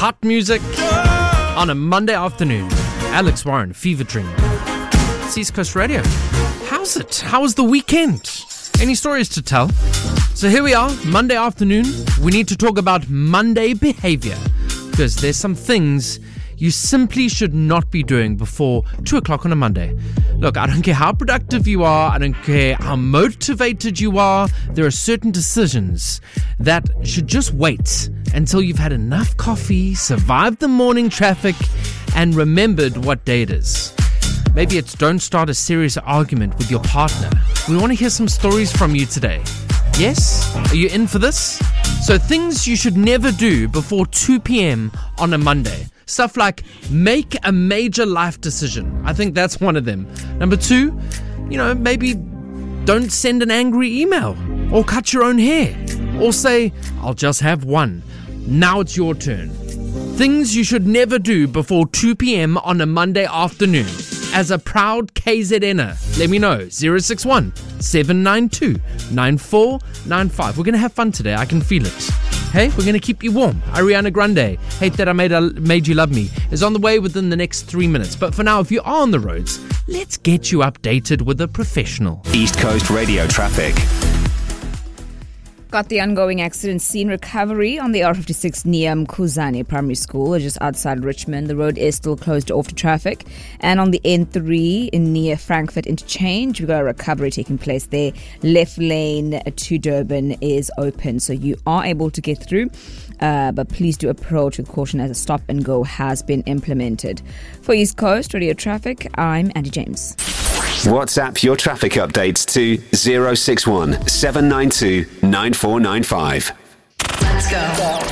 hot music on a Monday afternoon. Alex Warren, Fever Dream. It's East Coast Radio. How's it? How was the weekend? Any stories to tell? So here we are, Monday afternoon. We need to talk about Monday behavior because there's some things you simply should not be doing before 2 o'clock on a Monday. Look, I don't care how productive you are. I don't care how motivated you are. There are certain decisions that should just wait until you've had enough coffee, survived the morning traffic, and remembered what day it is. Maybe it's don't start a serious argument with your partner. We want to hear some stories from you today. Yes? Are you in for this? So things you should never do before 2 p.m. on a Monday. Stuff like make a major life decision. I think that's one of them. Number 2, maybe don't send an angry email or cut your own hair or say, I'll just have one. Now it's your turn. Things you should never do before 2 p.m. on a Monday afternoon. As a proud KZNer, let me know. 061 792 9495. We're going to have fun today. I can feel it. Hey, we're going to keep you warm. Ariana Grande, Hate That I Made You Love Me, is on the way within the next 3 minutes. But for now, if you are on the roads, let's get you updated with a professional. East Coast Radio traffic. Got the ongoing accident scene recovery on the R56 near Mkhuzane Primary School, just outside Richmond. The road is still closed off to traffic. And on the N3 near Frankfurt Interchange, we've got a recovery taking place there. Left lane to Durban is open, so you are able to get through. But please do approach with caution as a stop and go has been implemented. For East Coast Radio Traffic, I'm Andy James. WhatsApp your traffic updates to 061 792 9495. Let's go.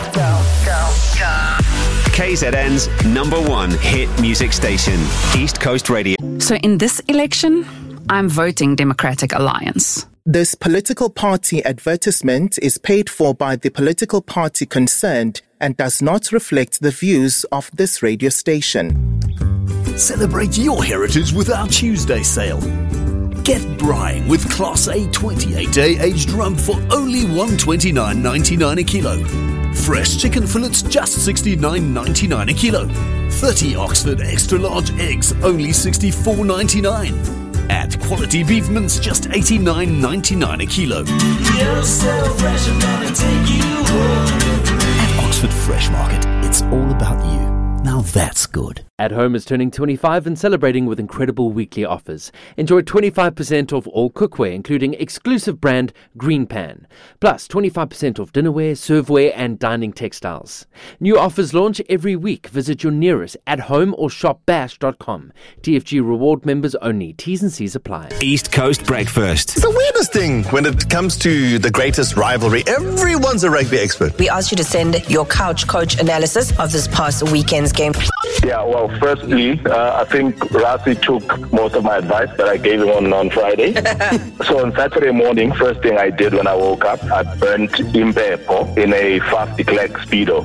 KZN's #1 hit music station, East Coast Radio. So in this election, I'm voting Democratic Alliance. This political party advertisement is paid for by the political party concerned and does not reflect the views of this radio station. Celebrate your heritage with our Tuesday sale. Get Braaiing with Class A 28-day aged rump for only $129.99 a kilo. Fresh chicken fillets just $69.99 a kilo. 30 Oxford extra large eggs only $64.99. At quality beef mince just $89.99 a kilo. You're so fresh, I'm gonna take you home. At Oxford Fresh Market, it's all about you. Now that's good. At Home is turning 25 and celebrating with incredible weekly offers. Enjoy 25% off all cookware, including exclusive brand Green Pan. Plus 25% off dinnerware, serveware and dining textiles. New offers launch every week. Visit your nearest At Home or shopbash.com. TFG reward members only. T's and C's apply. East Coast Breakfast. It's the weirdest thing when it comes to the greatest rivalry. Everyone's a rugby expert. We asked you to send your couch coach analysis of this past weekend's game. Yeah, well, firstly, I think Rassie took most of my advice that I gave him on Friday. So on Saturday morning, first thing I did when I woke up, I burnt Impepo in a fast eclectic speedo.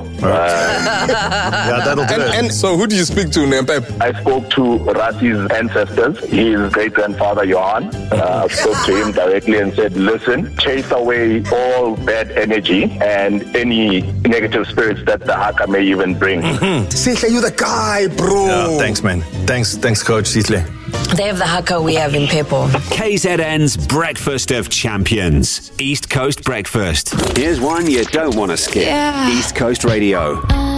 Yeah, that'll do it. And so who do you speak to, Impepo? I spoke to Rassie's ancestors, his great-grandfather, Johan. I spoke to him directly and said, listen, chase away all bad energy and any negative spirits that the haka may even bring. Sihle, you the guy, bro. Yeah, thanks, man. Thanks, Coach Sihle. They have the haka, we have Impepo. KZN's Breakfast of Champions, East Coast Breakfast. Here's one you don't want to skip. East Coast Radio.